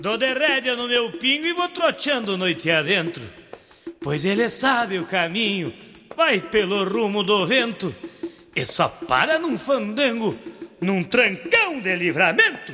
Dou de rédea no meu pingo e vou troteando noite adentro, pois ele sabe o caminho, vai pelo rumo do vento e só para num fandango, num trancão de livramento.